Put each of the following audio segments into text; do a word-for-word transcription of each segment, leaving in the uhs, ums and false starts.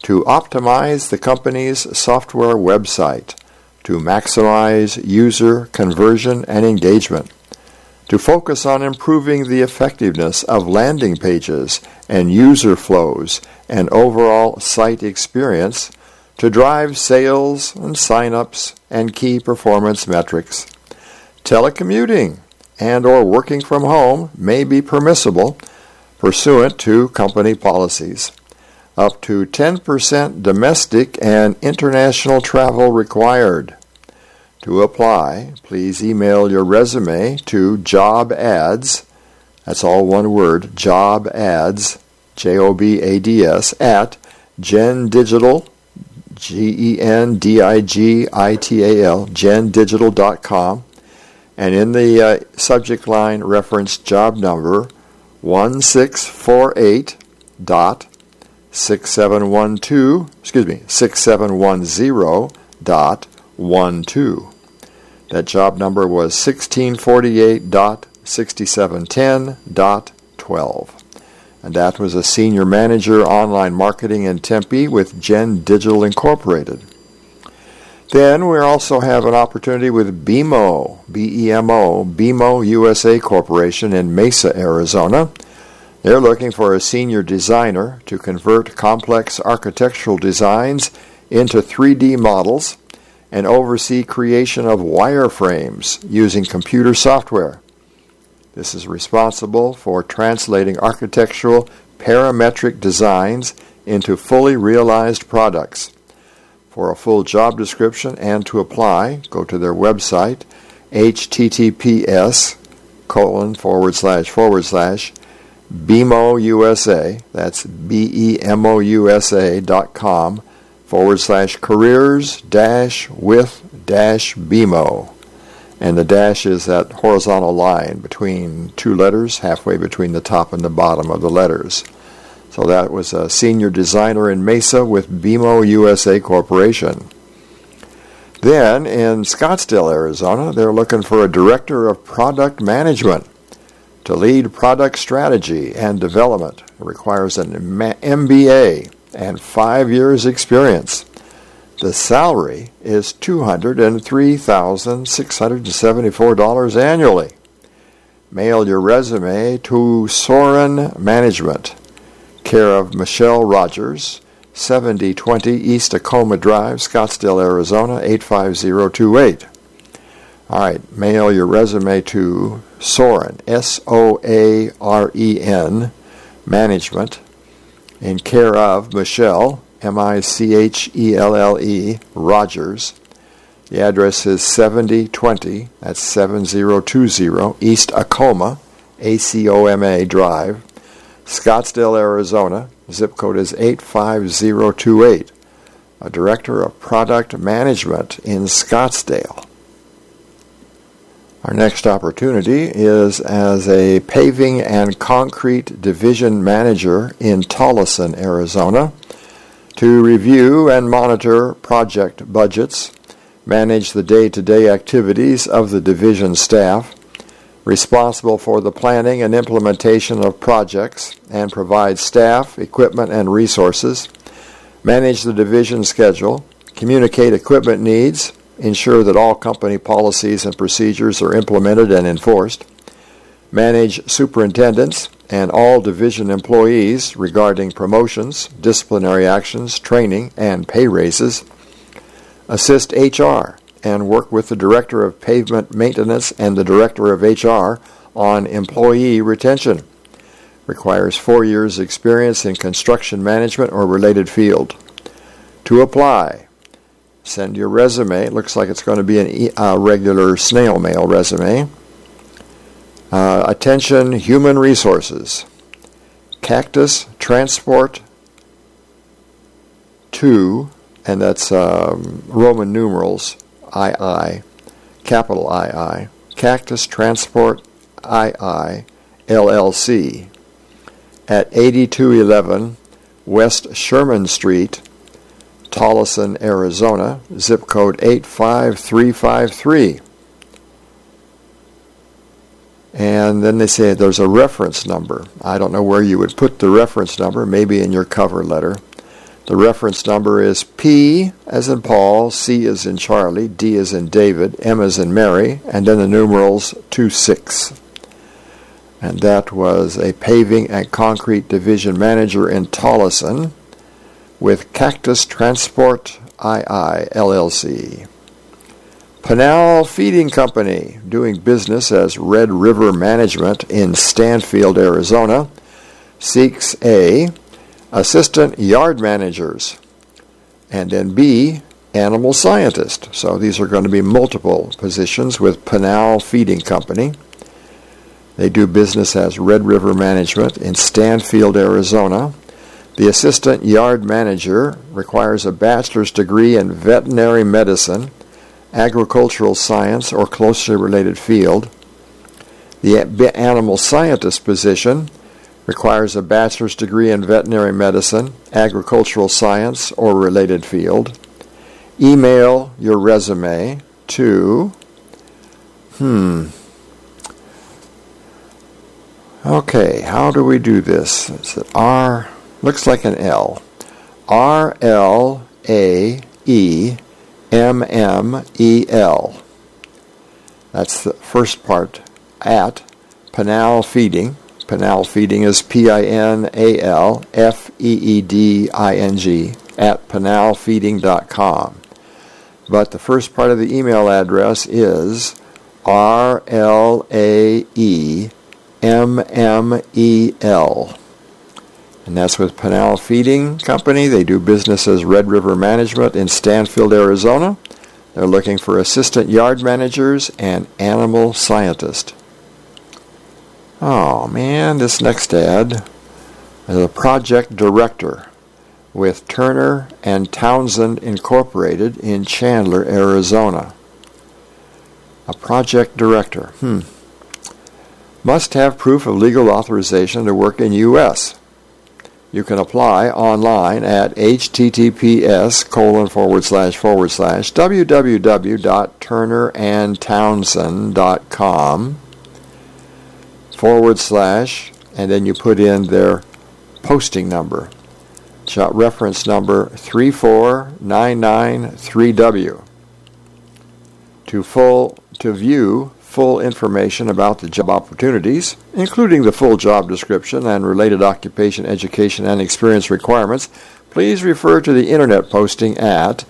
to optimize the company's software website, to maximize user conversion and engagement, to focus on improving the effectiveness of landing pages and user flows and overall site experience, to drive sales and sign-ups and key performance metrics. Telecommuting and or working from home may be permissible pursuant to company policies. Up to ten percent domestic and international travel required. To apply, please email your resume to job ads, that's all one word, job ads, J O B A D S, at gendigital, G E N D I G I T A L, gendigital dot com, and in the uh, subject line reference job number one six four eight dot six seven one two, excuse me, six seven one zero dot one two. That job number was sixteen forty-eight dot sixty-seven ten dot twelve. And that was a senior manager online marketing in Tempe with Gen Digital Incorporated. Then we also have an opportunity with B M O, B E M O, B M O U S A Corporation in Mesa, Arizona. They're looking for a senior designer to convert complex architectural designs into three D models and oversee creation of wireframes using computer software. This is responsible for translating architectural parametric designs into fully realized products. For a full job description and to apply, go to their website, https colon forward slash forward slash BEMOUSA, that's B E M O U S A dot com forward slash careers dash with dash B M O. And the dash is that horizontal line between two letters, halfway between the top and the bottom of the letters. So that was a senior designer in Mesa with B M O U S A Corporation. Then in Scottsdale, Arizona, they're looking for a director of product management to lead product strategy and development. It requires an M B A and five years experience. The salary is two hundred three thousand six hundred seventy-four dollars annually. Mail your resume to Soren Management, care of Michelle Rogers, seventy twenty East Tacoma Drive, Scottsdale, Arizona, eight five zero two eight. All right, mail your resume to Soren, S O A R E N, Management, in care of Michelle, M I C H E L L E, Rogers. The address is seventy twenty, that's seven zero two zero, East Acoma, A C O M A Drive, Scottsdale, Arizona. Zip code is eight five zero two eight. A director of product management in Scottsdale. Our next opportunity is as a paving and concrete division manager in Tolleson, Arizona, to review and monitor project budgets, manage the day-to-day activities of the division staff, responsible for the planning and implementation of projects, and provide staff, equipment, and resources, manage the division schedule, communicate equipment needs, ensure that all company policies and procedures are implemented and enforced, manage superintendents and all division employees regarding promotions, disciplinary actions, training, and pay raises, assist H R and work with the Director of Pavement Maintenance and the Director of H R on employee retention. Requires four years experience in construction management or related field. To apply, send your resume. It looks like it's going to be a uh, regular snail mail resume. Uh, attention, Human Resources. Cactus Transport two, and that's um, Roman numerals, I I, capital I I. Cactus Transport I I, L L C, at eighty-two eleven West Sherman Street, Tolleson, Arizona, zip code eight five three five three. And then they say there's a reference number. I don't know where you would put the reference number, maybe in your cover letter. The reference number is P as in Paul, C as in Charlie, D as in David, M as in Mary, and then the numerals two six. And that was a paving and concrete division manager in Tolleson with Cactus Transport two L L C. Pinal Feeding Company, doing business as Red River Management in Stanfield, Arizona, seeks A, assistant yard managers, and then B, animal scientist. So these are going to be multiple positions with Pinal Feeding Company. They do business as Red River Management in Stanfield, Arizona. The assistant yard manager requires a bachelor's degree in veterinary medicine, agricultural science, or closely related field. The animal scientist position requires a bachelor's degree in veterinary medicine, agricultural science, or related field. Email your resume to, hmm, okay, how do we do this? It's an R, looks like an L. R L A E M M E L. That's the first part, at Pinal Feeding. Pinal Feeding is P I N A L F E E D I N G, at pinal feeding dot com. But the first part of the email address is R L A E M M E L. And that's with Pinal Feeding Company. They do business as Red River Management in Stanfield, Arizona. They're looking for assistant yard managers and animal scientists. Oh man, this next ad is a project director with Turner and Townsend Incorporated in Chandler, Arizona. A project director. Hmm. Must have proof of legal authorization to work in U S You can apply online at https colon forward slash forward slash www dot turner and townsend dot com forward slash, and then you put in their posting number. Shot reference number three four nine nine three W. To full to view full information about the job opportunities, including the full job description and related occupation, education, and experience requirements, please refer to the internet posting at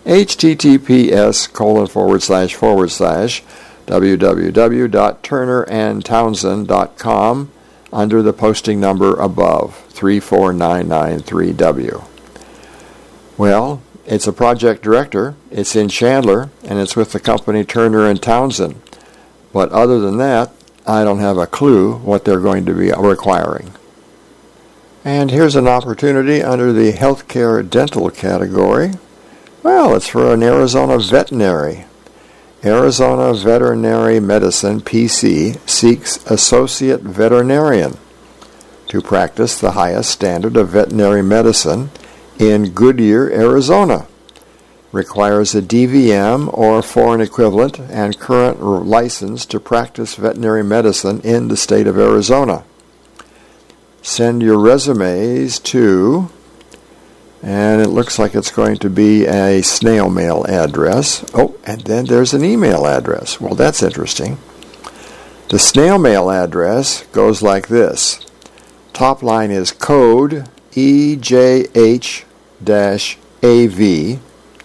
https colon forward slash forward slash www dot turner and townsend dot com under the posting number above, three four nine nine three W. Well, it's a project director, it's in Chandler, and it's with the company Turner and Townsend. But other than that, I don't have a clue what they're going to be requiring. And here's an opportunity under the healthcare dental category. Well, it's for an Arizona veterinary. Arizona Veterinary Medicine, P C, seeks associate veterinarian to practice the highest standard of veterinary medicine in Goodyear, Arizona. Requires a D V M or foreign equivalent and current license to practice veterinary medicine in the state of Arizona. Send your resumes to, and it looks like it's going to be a snail mail address. Oh, and then there's an email address. Well, that's interesting. The snail mail address goes like this. Top line is code E J H A V,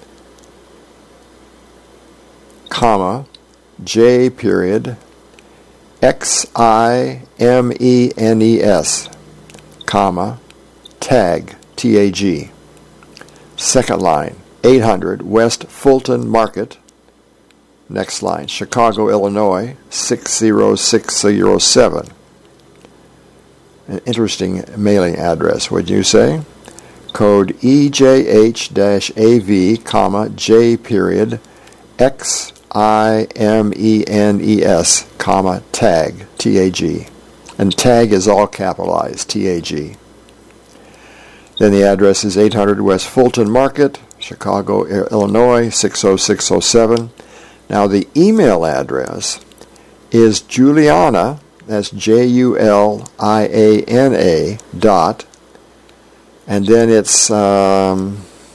comma, J period, X I M E N E S, comma, tag, T A G. Second line, eight hundred West Fulton Market. Next line, Chicago, Illinois, six zero six zero seven. An interesting mailing address, would you say? Code E J H A V, comma, J period, X I M E N E S, comma, tag, T A G. And tag is all capitalized, T A G. Then the address is eight hundred West Fulton Market, Chicago, Illinois, six zero six zero seven. Now the email address is Juliana, that's J U L I A N A, dot, And then it's, um,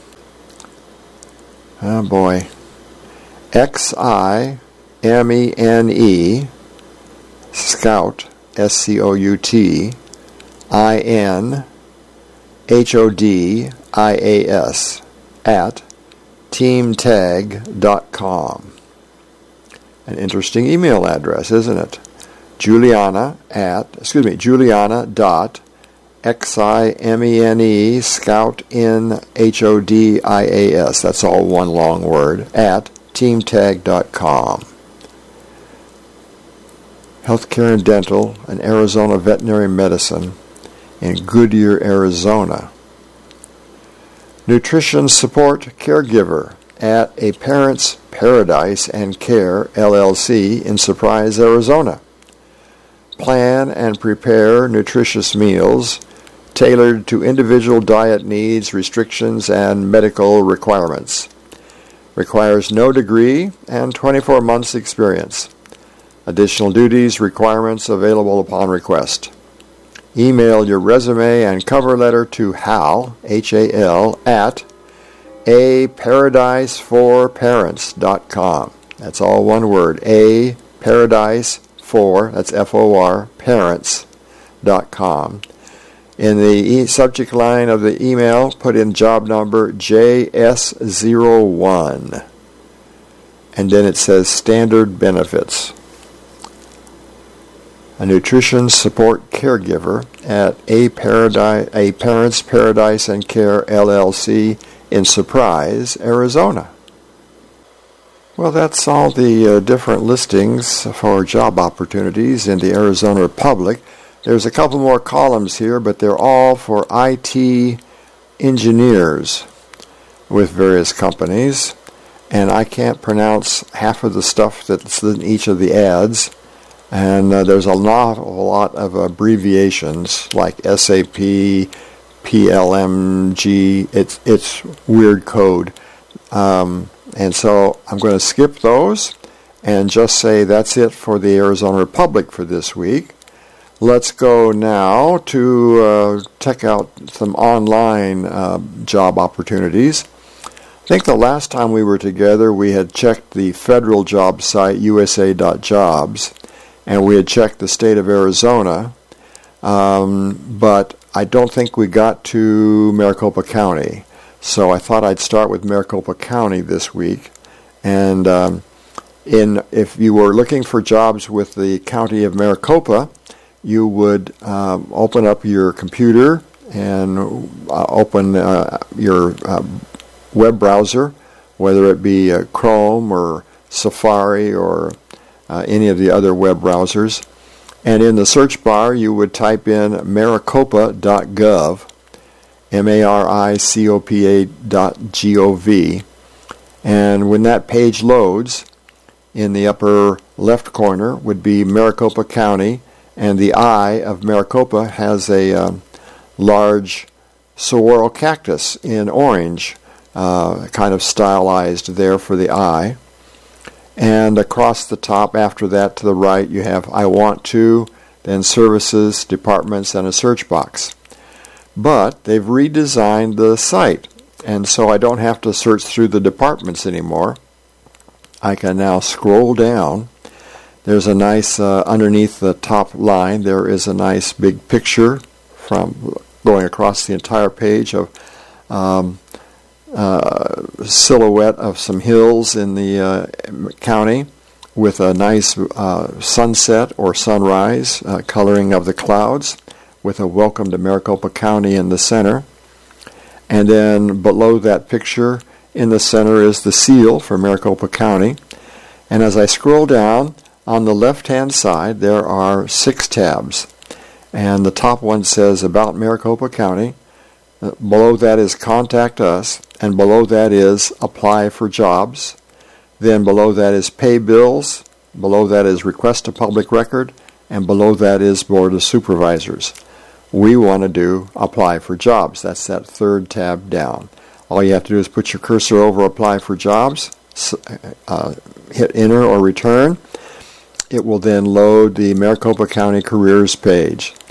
oh boy, X I M E N E, Scout, S C O U T, I N H O D I A S, at teamtag dot com. An interesting email address, isn't it? Juliana at, excuse me, Juliana dot X I M E N E Scout N H O D I A S, that's all one long word, at teamtag dot com. Healthcare and Dental and Arizona Veterinary Medicine in Goodyear, Arizona. Nutrition Support Caregiver at A Parent's Paradise and Care, L L C, in Surprise, Arizona. Plan and prepare nutritious meals tailored to individual diet needs, restrictions, and medical requirements. Requires no degree and twenty-four months experience. Additional duties, requirements available upon request. Email your resume and cover letter to Hal, H A L, at a paradise for parents dot com. That's all one word. A paradise for, that's F O R, parents dot com. In the e- subject line of the email, put in job number J S zero one. And then it says standard benefits. A nutrition support caregiver at a, paradise, a Parents Paradise and Care, L L C, in Surprise, Arizona. Well, that's all the uh, different listings for job opportunities in the Arizona Republic. There's a couple more columns here, but they're all for I T engineers with various companies, and I can't pronounce half of the stuff that's in each of the ads, and uh, there's a lot, a lot of abbreviations like S A P, P L M G. It's it's weird code, um, and so I'm going to skip those and just say that's it for the Arizona Republic for this week. Let's go now to uh, check out some online uh, job opportunities. I think the last time we were together, we had checked the federal job site, U S A dot jobs, and we had checked the state of Arizona, um, but I don't think we got to Maricopa County. So I thought I'd start with Maricopa County this week. And um, in if you were looking for jobs with the county of Maricopa, you would um, open up your computer and uh, open uh, your uh, web browser, whether it be uh, Chrome or Safari or uh, any of the other web browsers. And in the search bar, you would type in maricopa dot gov, M A R I C O P A dot G O V. And when that page loads, in the upper left corner would be Maricopa County, and the eye of Maricopa has a um, large saguaro cactus in orange, uh, kind of stylized there for the eye. And across the top after that to the right you have I want to, then services, departments, and a search box. But they've redesigned the site, and so I don't have to search through the departments anymore. I can now scroll down. There's a nice, uh, underneath the top line, there is a nice big picture from going across the entire page of um, uh, silhouette of some hills in the uh, county with a nice uh, sunset or sunrise uh, coloring of the clouds with a welcome to Maricopa County in the center. And then below that picture in the center is the seal for Maricopa County. And as I scroll down, on the left-hand side, there are six tabs, and the top one says About Maricopa County. Uh, below that is Contact Us, and below that is Apply for Jobs. Then below that is Pay Bills, below that is Request a Public Record, and below that is Board of Supervisors. We want to do Apply for Jobs. That's that third tab down. All you have to do is put your cursor over Apply for Jobs, uh, hit Enter or Return. It will then load the Maricopa County Careers page.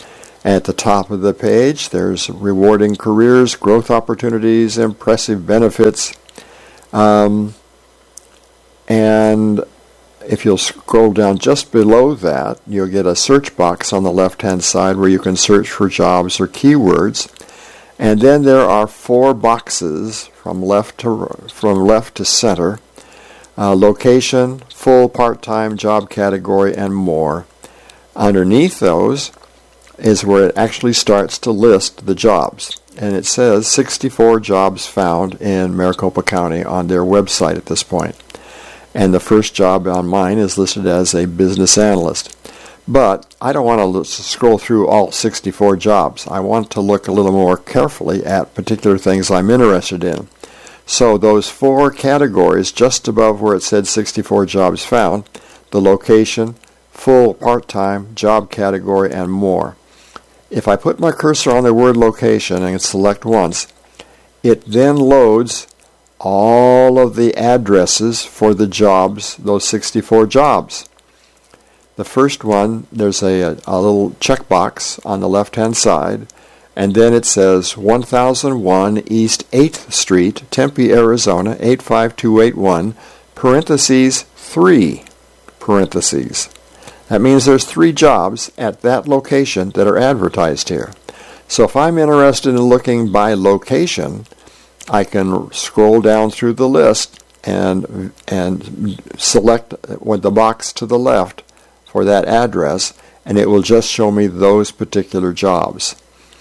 At the top of the page, there's rewarding careers, growth opportunities, impressive benefits. Um, and if you'll scroll down just below that, you'll get a search box on the left-hand side where you can search for jobs or keywords. And then there are four boxes from left to from left to center: uh, location, full, part-time, job category, and more. Underneath those is where it actually starts to list the jobs. And it says sixty-four jobs found in Maricopa County on their website at this point. And the first job on mine is listed as a business analyst. But I don't want to scroll through all sixty-four jobs. I want to look a little more carefully at particular things I'm interested in. So those four categories just above where it said sixty-four jobs found, the location, full, part-time, job category, and more. If I put my cursor on the word location and select once, it then loads all of the addresses for the jobs, those sixty-four jobs. The first one, there's a, a little checkbox on the left-hand side, and then it says one thousand one East eighth Street, Tempe, Arizona, eight five two eight one, parentheses, three, parentheses. That means there's three jobs at that location that are advertised here. So if I'm interested in looking by location, I can scroll down through the list and and select with the box to the left for that address, and it will just show me those particular jobs.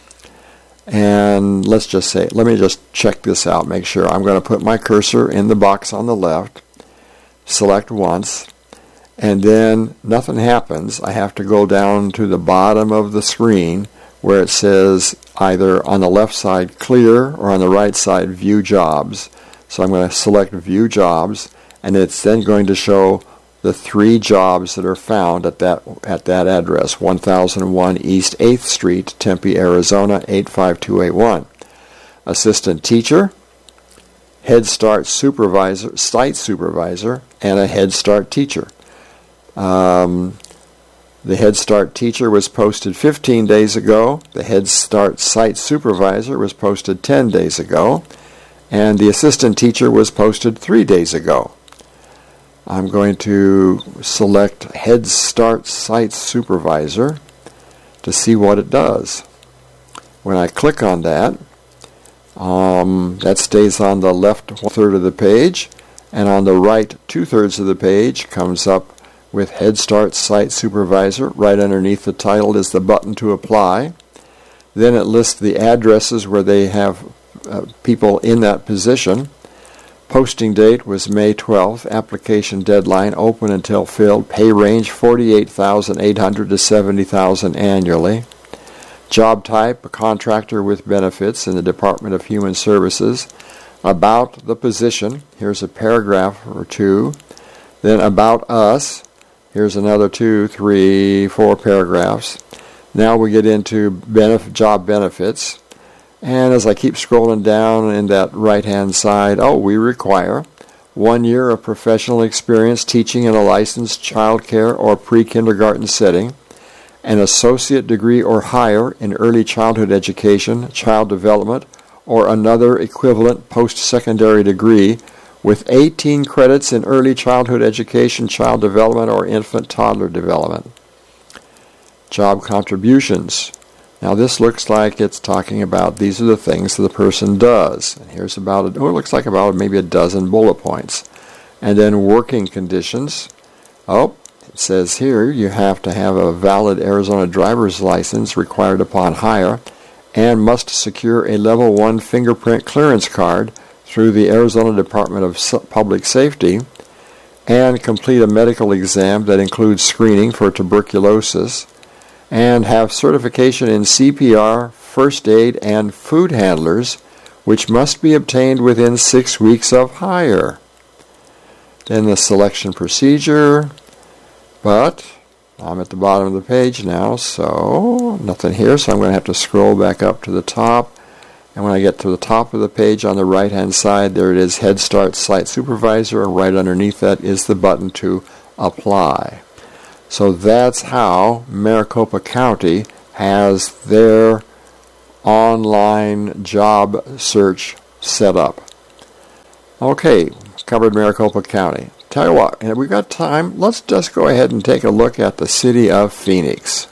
And let's just say, let me just check this out, make sure. I'm going to put my cursor in the box on the left, select once, and then nothing happens. I have to go down to the bottom of the screen where it says either on the left side clear or on the right side view jobs. So I'm going to select view jobs, and it's then going to show the three jobs that are found at that at that address, one thousand one East eighth Street, Tempe, Arizona, eight five two eight one. Assistant teacher, Head Start supervisor, site supervisor, and a Head Start teacher. Um, the Head Start teacher was posted fifteen days ago. The Head Start site supervisor was posted ten days ago. And the assistant teacher was posted three days ago. I'm going to select Head Start Site Supervisor to see what it does. When I click on that, um, that stays on the left one-third of the page, and on the right two-thirds of the page comes up with Head Start Site Supervisor. Right underneath the title is the button to apply. Then it lists the addresses where they have uh, people in that position. Posting date was May twelfth. Application deadline open until filled. Pay range forty-eight thousand eight hundred dollars to seventy thousand dollars annually. Job type, a contractor with benefits in the Department of Human Services. About the position, here's a paragraph or two. Then about us, here's another two, three, four paragraphs. Now we get into benef- job benefits. And as I keep scrolling down in that right-hand side, oh, we require one year of professional experience teaching in a licensed child care or pre-kindergarten setting, an associate degree or higher in early childhood education, child development, or another equivalent post-secondary degree with eighteen credits in early childhood education, child development, or infant toddler development. Job contributions. Now this looks like it's talking about these are the things that the person does. And here's about, a, oh, it looks like about maybe a dozen bullet points. And then working conditions. Oh, it says here you have to have a valid Arizona driver's license required upon hire and must secure a level one fingerprint clearance card through the Arizona Department of Public Safety and complete a medical exam that includes screening for tuberculosis, and have certification in C P R, first aid, and food handlers, which must be obtained within six weeks of hire. Then the selection procedure, but I'm at the bottom of the page now, so nothing here, so I'm going to have to scroll back up to the top. And when I get to the top of the page on the right-hand side, there it is, Head Start Site Supervisor, and right underneath that is the button to apply. So that's how Maricopa County has their online job search set up. Okay, covered Maricopa County. Tell you what, and if we've got time, let's just go ahead and take a look at the city of Phoenix.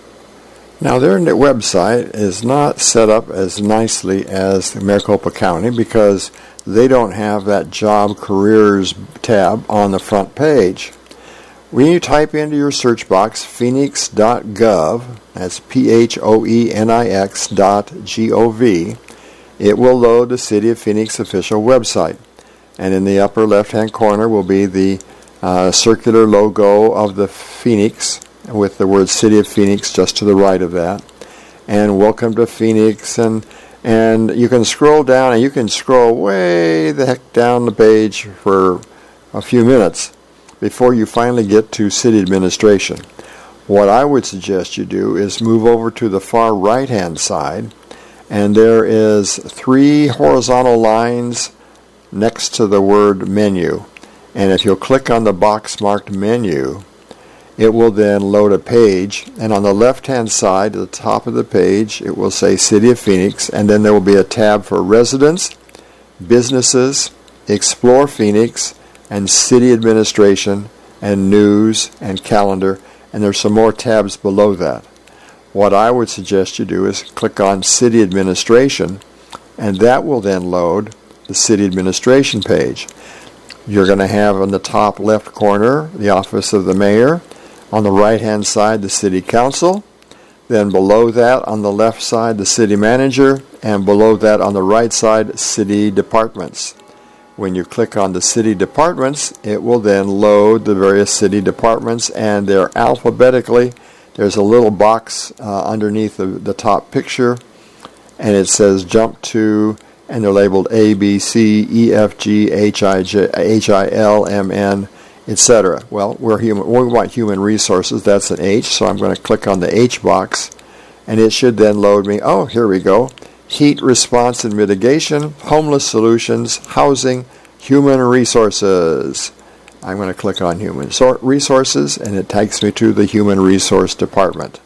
Now, their website is not set up as nicely as the Maricopa County because they don't have that job careers tab on the front page. When you type into your search box phoenix dot gov, that's P H O E N I X dot G O V, it will load the City of Phoenix official website. And in the upper left-hand corner will be the uh, circular logo of the Phoenix with the word City of Phoenix just to the right of that. And welcome to Phoenix. And and you can scroll down, and you can scroll way the heck down the page for a few minutes before you finally get to city administration. What I would suggest you do is move over to the far right-hand side, and there is three horizontal lines next to the word menu. And if you'll click on the box marked menu, it will then load a page, and on the left-hand side at the top of the page it will say City of Phoenix, and then there will be a tab for residents, businesses, Explore Phoenix, and City Administration, and News, and Calendar, and there's some more tabs below that. What I would suggest you do is click on City Administration, and that will then load the City Administration page. You're going to have on the top left corner the office of the mayor, on the right hand side the City Council, then below that on the left side the City Manager, and below that on the right side City Departments. When you click on the City Departments, it will then load the various City Departments, and they're alphabetically. There's a little box uh, underneath the, the top picture, and it says jump to, and they're labeled A, B, C, E, F, G, H, I, J, H, I, L, M, N, et cetera. Well, we're human. We want human resources. That's an H, so I'm going to click on the H box, and it should then load me. Oh, here we go. Heat response and mitigation, homeless solutions, housing, human resources. I'm going to click on human resources, and it takes me to the human resource department.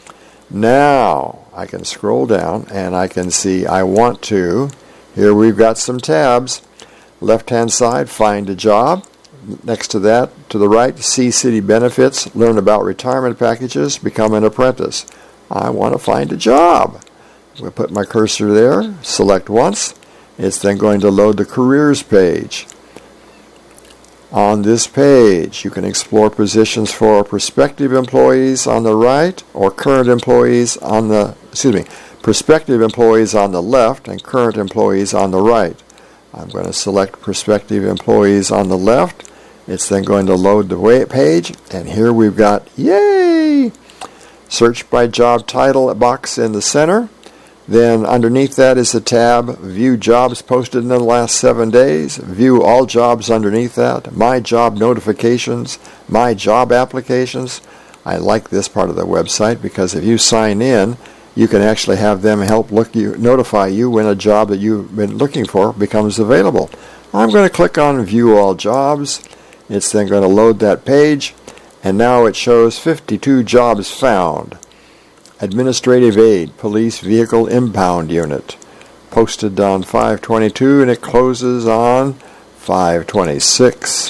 Now I can scroll down, and I can see I want to. Here we've got some tabs. Left-hand side, find a job. Next to that, to the right, see city benefits, learn about retirement packages, become an apprentice. I want to find a job. We'll put my cursor there, select once. It's then going to load the careers page. On this page, you can explore positions for prospective employees on the right, or current employees on the, excuse me, prospective employees on the left and current employees on the right. I'm going to select prospective employees on the left. It's then going to load the page, and here we've got, yay! Search by job title box in the center. Then underneath that is the tab, View Jobs Posted in the Last Seven Days. View all jobs underneath that. My Job Notifications. My Job Applications. I like this part of the website because if you sign in, you can actually have them help look you, notify you when a job that you've been looking for becomes available. I'm going to click on View All Jobs. It's then going to load that page, and now it shows fifty-two jobs found. Administrative Aid, Police Vehicle Impound Unit, posted on five twenty-two, and it closes on five twenty-six.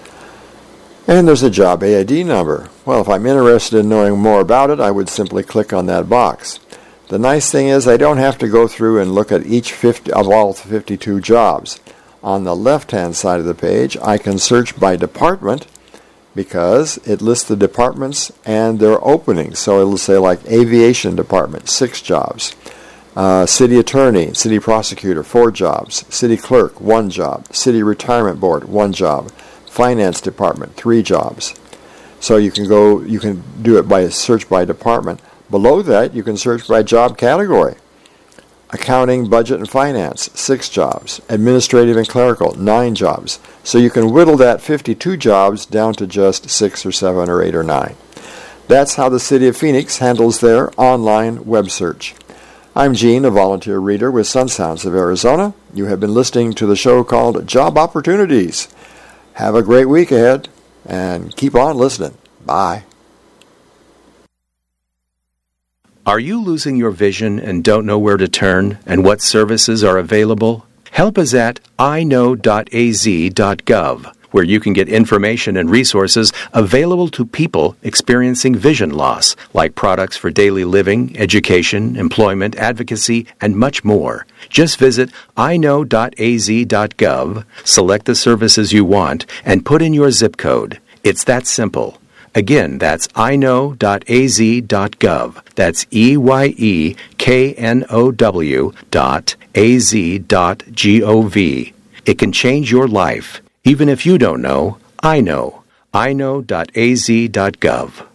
And there's a job A I D number. Well, if I'm interested in knowing more about it, I would simply click on that box. The nice thing is I don't have to go through and look at each fifty of all fifty-two jobs. On the left-hand side of the page, I can search by department because it lists the departments and their openings. So it'll say like Aviation Department, six jobs. Uh, City Attorney, City Prosecutor, four jobs. City Clerk, one job. City Retirement Board, one job. Finance Department, three jobs. So you can go, you can do it by search by department. Below that, you can search by job category. Accounting, Budget, and Finance, six jobs. Administrative and Clerical, nine jobs. So you can whittle that fifty-two jobs down to just six or seven or eight or nine. That's how the City of Phoenix handles their online web search. I'm Gene, a volunteer reader with Sun Sounds of Arizona. You have been listening to the show called Job Opportunities. Have a great week ahead, and keep on listening. Bye. Are you losing your vision and don't know where to turn and what services are available? Help is at i know dot a z dot gov, where you can get information and resources available to people experiencing vision loss, like products for daily living, education, employment, advocacy, and much more. Just visit i know dot a z dot gov, select the services you want, and put in your zip code. It's that simple. Again, that's i know dot a z dot gov. That's E Y E K N O W dot A Z dot G O V. It can change your life. Even if you don't know, I know. i know dot a z dot gov.